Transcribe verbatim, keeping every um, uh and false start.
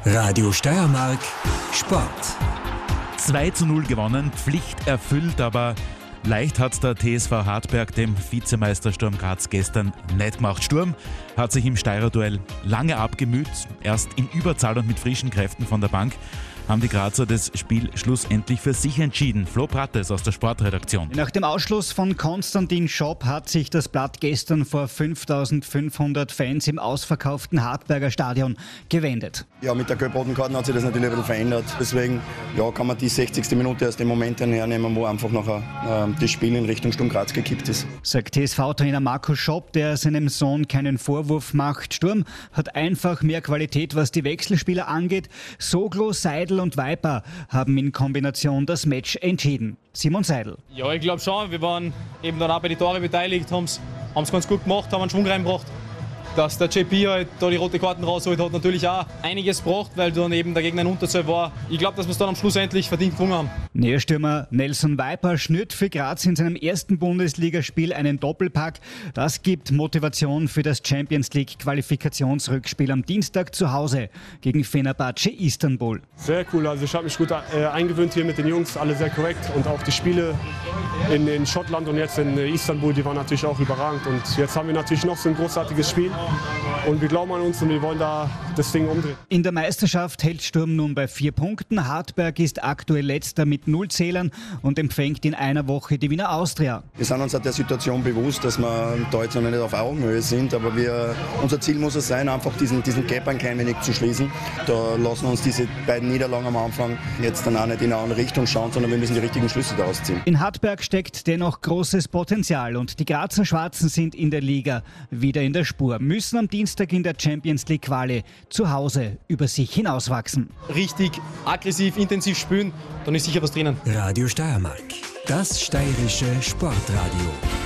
Radio Steiermark Sport. zwei zu null gewonnen, Pflicht erfüllt, aber leicht hat der T S V Hartberg dem Vizemeister Sturm Graz gestern nicht gemacht. Sturm hat sich im Steirer-Duell lange abgemüht, erst in Überzahl und mit frischen Kräften von der Bank haben die Grazer das Spiel schlussendlich für sich entschieden. Flo Prattes aus der Sportredaktion. Nach dem Ausschluss von Konstantin Schopp hat sich das Blatt gestern vor fünftausendfünfhundert Fans im ausverkauften Hartberger Stadion gewendet. Ja, mit der gelb-roten Karte hat sich das natürlich ein bisschen verändert. Deswegen ja, kann man die sechzigste Minute aus dem Moment hernehmen, wo einfach nachher äh, das Spiel in Richtung Sturm Graz gekippt ist. Sagt T S V-Trainer Markus Schopp, der seinem Sohn keinen Vorwurf macht. Sturm hat einfach mehr Qualität, was die Wechselspieler angeht. Soglo, Seidel und Viper haben in Kombination das Match entschieden. Simon Seidel. Ja, ich glaube schon. Wir waren eben dann auch bei den Toren beteiligt, haben es ganz gut gemacht, haben einen Schwung reingebracht. Dass der J P halt da die rote Karten rausholt, hat natürlich auch einiges gebracht, weil dann eben der Gegner in Unterzahl war. Ich glaube, dass wir es dann am Schluss endlich verdient gewonnen haben. Nährstürmer Nelson Viper schnürt für Graz in seinem ersten Bundesligaspiel einen Doppelpack. Das gibt Motivation für das Champions League Qualifikationsrückspiel am Dienstag zu Hause gegen Fenerbahce Istanbul. Sehr cool, also ich habe mich gut äh, eingewöhnt hier mit den Jungs, alle sehr korrekt und auch die Spiele in, in Schottland und jetzt in Istanbul, die waren natürlich auch überragend und jetzt haben wir natürlich noch so ein großartiges Spiel. Und wir glauben an uns und wir wollen da das Ding umdrehen. In der Meisterschaft hält Sturm nun bei vier Punkten. Hartberg ist aktuell letzter mit null Zählern und empfängt in einer Woche die Wiener Austria. Wir sind uns der Situation bewusst, dass wir da jetzt noch nicht auf Augenhöhe sind, aber wir, unser Ziel muss es sein, einfach diesen, diesen Gap ein klein wenig zu schließen. Da lassen wir uns diese beiden Niederlagen am Anfang jetzt dann auch nicht in eine andere Richtung schauen, sondern wir müssen die richtigen Schlüsse daraus ziehen. In Hartberg steckt dennoch großes Potenzial und die Grazer Schwarzen sind in der Liga wieder in der Spur. Müssen am Dienstag in der Champions League Quali zu Hause über sich hinauswachsen. Richtig aggressiv, intensiv spielen, dann ist sicher was drinnen. Radio Steiermark, das steirische Sportradio.